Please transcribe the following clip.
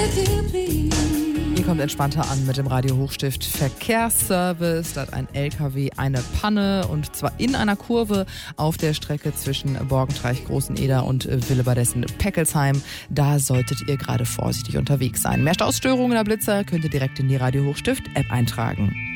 Ihr kommt entspannter an mit dem Radio Hochstift Verkehrsservice. Da hat ein LKW eine Panne und zwar in einer Kurve auf der Strecke zwischen Borgentreich, Großeneder und Willebadessen-Peckelsheim. Da solltet ihr gerade vorsichtig unterwegs sein. Mehr Stausstörungen oder Blitzer könnt ihr direkt in die Radio Hochstift App eintragen.